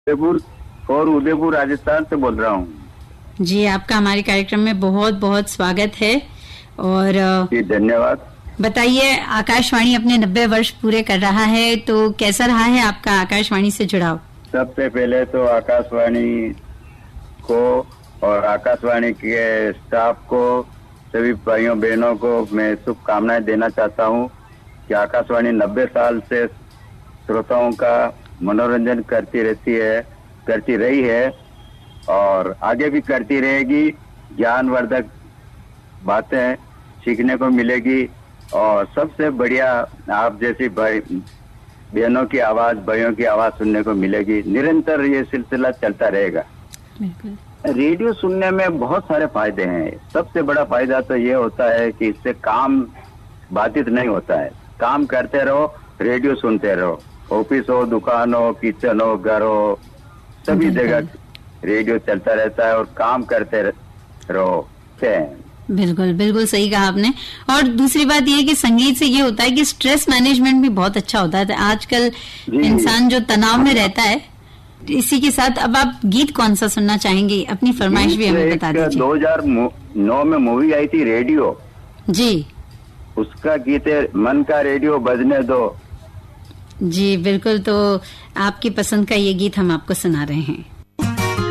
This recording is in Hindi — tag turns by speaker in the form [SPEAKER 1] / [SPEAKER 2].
[SPEAKER 1] उदयपुर और उदयपुर राजस्थान से बोल रहा हूँ।
[SPEAKER 2] जी, आपका हमारे कार्यक्रम में बहुत बहुत स्वागत है। और
[SPEAKER 1] जी धन्यवाद।
[SPEAKER 2] बताइए, आकाशवाणी अपने 90 वर्ष पूरे कर रहा है, तो कैसा रहा है आपका आकाशवाणी से जुड़ाव?
[SPEAKER 1] सबसे पहले तो आकाशवाणी को और आकाशवाणी के स्टाफ को, सभी भाइयों बहनों को मैं शुभकामनाएं देना चाहता हूँ कि आकाशवाणी 90 साल से श्रोताओं का मनोरंजन करती रही है और आगे भी करती रहेगी। ज्ञानवर्धक बातें सीखने को मिलेगी और सबसे बढ़िया आप जैसी बहनों की आवाज, भाइयों की आवाज सुनने को मिलेगी। निरंतर ये सिलसिला चलता रहेगा। रेडियो सुनने में बहुत सारे फायदे हैं। सबसे बड़ा फायदा तो ये होता है कि इससे काम बाधित नहीं होता है। काम करते रहो, रेडियो सुनते रहो। ऑफिस हो, दुकान हो, किचन हो, घर हो, सभी जगह रेडियो चलता रहता है और काम करते रहो।
[SPEAKER 2] बिल्कुल बिल्कुल सही कहा आपने। और दूसरी बात ये है कि संगीत से ये होता है कि स्ट्रेस मैनेजमेंट भी बहुत अच्छा होता है। आजकल इंसान जो तनाव में रहता है, इसी के साथ अब आप गीत कौन सा सुनना चाहेंगे? अपनी फरमाइश भी हमें बता दीजिए।
[SPEAKER 1] 2009 में मूवी आई थी रेडियो
[SPEAKER 2] जी,
[SPEAKER 1] उसका गीत है मन का रेडियो बजने दो।
[SPEAKER 2] जी बिल्कुल, तो आपकी पसंद का ये गीत हम आपको सुना रहे हैं।